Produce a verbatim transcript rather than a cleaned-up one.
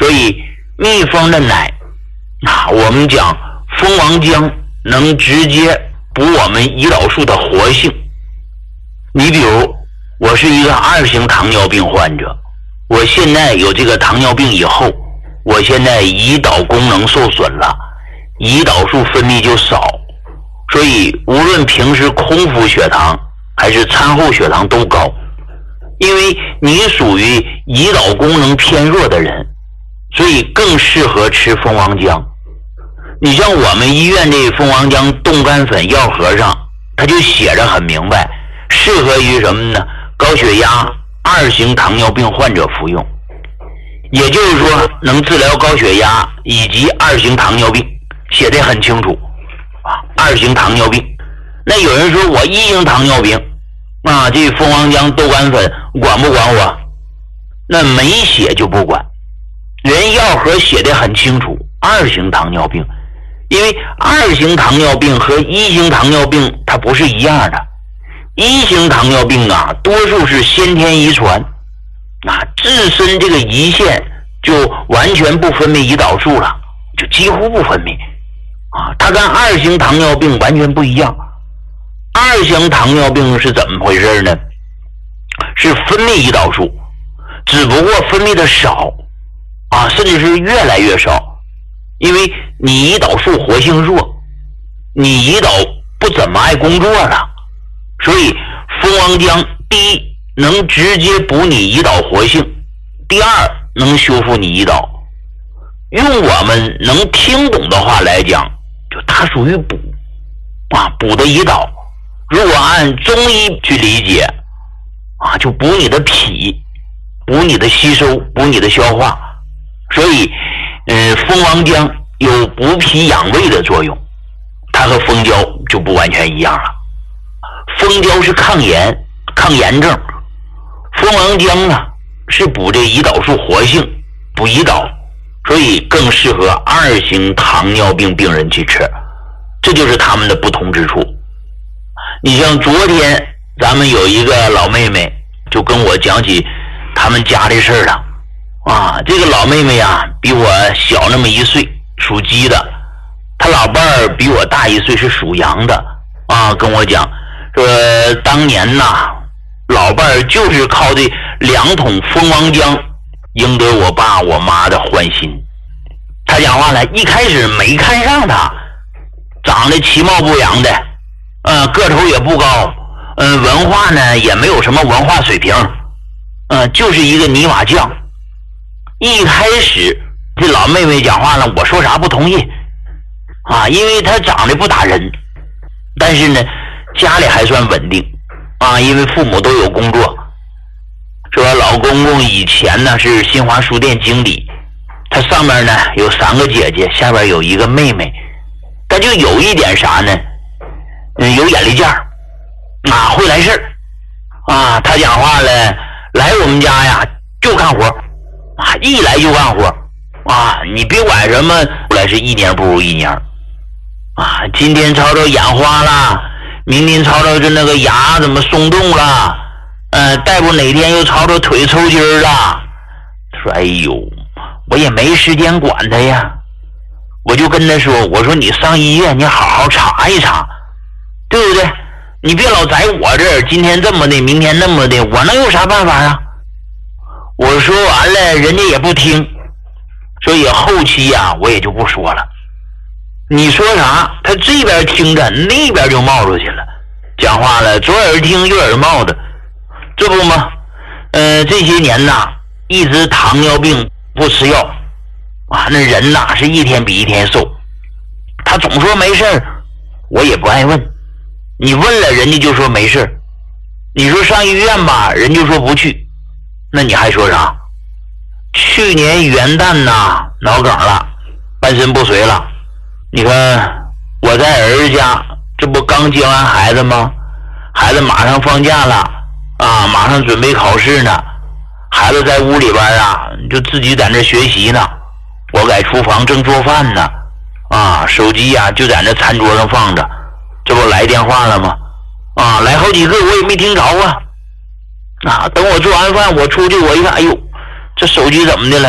所以蜜蜂的奶啊，我们讲蜂王浆能直接补我们胰岛素的活性。你比如我是一个二型糖尿病患者，我现在有这个糖尿病以后，我现在胰岛功能受损了，胰岛素分泌就少，所以无论平时空腹血糖还是餐后血糖都高。因为你属于胰岛功能偏弱的人，所以更适合吃蜂王浆。你像我们医院这蜂王浆冻干粉药盒上，它就写着很明白，适合于什么呢？高血压、二型糖尿病患者服用。也就是说能治疗高血压以及二型糖尿病，写得很清楚啊。二型糖尿病，那有人说我一型糖尿病啊，这蜂王浆豆干粉管不管我？那没写就不管，人药盒写得很清楚，二型糖尿病。因为二型糖尿病和一型糖尿病它不是一样的，一型糖尿病啊，多数是先天遗传啊，自身这个胰腺就完全不分泌胰岛素了，就几乎不分泌啊。它跟二型糖尿病完全不一样。二型糖尿病是怎么回事呢？是分泌胰岛素，只不过分泌的少啊，甚至是越来越少。因为你胰岛素活性弱，你胰岛不怎么爱工作了，所以蜂王浆第一能直接补你胰岛活性，第二能修复你胰岛。用我们能听懂的话来讲，就它属于补啊，补的胰岛。如果按中医去理解啊，就补你的脾，补你的吸收，补你的消化。所以嗯，蜂王浆有补脾养胃的作用，它和蜂胶就不完全一样了。蜂胶是抗炎、抗炎症，蜂王浆呢是补这胰岛素活性，补胰岛，所以更适合二型糖尿病病人去吃，这就是他们的不同之处。你像昨天咱们有一个老妹妹就跟我讲起他们家的事了啊，这个老妹妹呀比我小那么一岁，属鸡的，她老伴儿比我大一岁，是属羊的啊，跟我讲说当年呐，老伴儿就是靠这两桶蜂王浆赢得我爸我妈的欢心。他讲话了，一开始没看上他，长得其貌不扬的，呃，个头也不高，嗯、呃，文化呢也没有什么文化水平，嗯、呃，就是一个泥瓦匠。一开始这老妹妹讲话了，我说啥不同意啊，因为她长得不打人，但是呢家里还算稳定啊，因为父母都有工作。说老公公以前呢是新华书店经理，他上面呢有三个姐姐，下边有一个妹妹，他就有一点啥呢，嗯，有眼力劲儿啊，会来事儿啊。他讲话了，来我们家呀就干活啊，一来就干活啊，你别管什么，后来是一年不如一年啊。今天吵吵眼花了，明天吵吵就那个牙怎么松动了，呃，大夫哪天又吵吵腿抽筋了。说哎呦，我也没时间管他呀，我就跟他说，我说你上医院你好好查一查，对不对？你别老在我这儿，今天这么的，明天那么的，我能有啥办法啊？我说完了，人家也不听，所以后期呀、啊，我也就不说了。你说啥，他这边听着，那边就冒出去了。讲话了，左耳听右耳冒的，这不吗？呃，这些年呐，一直糖尿病不吃药啊，那人呐是一天比一天瘦。他总说没事儿，我也不爱问。你问了，人家就说没事儿；你说上医院吧，人就说不去。那你还说啥？去年元旦呐，脑梗了，半身不遂了。你看我在儿子家，这不刚接完孩子吗？孩子马上放假了啊，马上准备考试呢。孩子在屋里边啊，就自己在那学习呢。我在厨房正做饭呢，啊，手机呀、啊、就在那餐桌上放着。这不来电话了吗？啊，来好几个，我也没听着啊。啊，等我做完饭，我出去，我一看，哎呦，这手机怎么的了？